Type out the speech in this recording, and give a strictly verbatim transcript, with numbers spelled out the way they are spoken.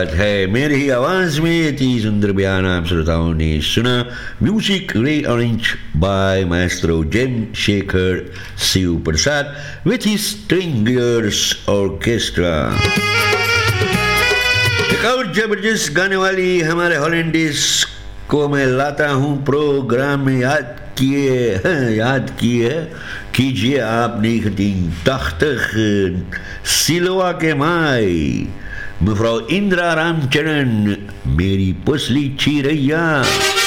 है मेरी आवाज में इतनी सुंदर बयान आप श्रोताओं ने सुना। Music rearrange bye Maestro gen Shekhar Shiv Prasad with his stringers orchestra. एक और जबरदस्त गाने वाली हमारे हॉलैंडिस को मैं लाता हूँ प्रोग्राम में। याद किए हैं याद किए कीजिए आपने तख्त सिलोआ के माई Mevrouw Indra Ramcharan, मेरी पुसली चिरैया।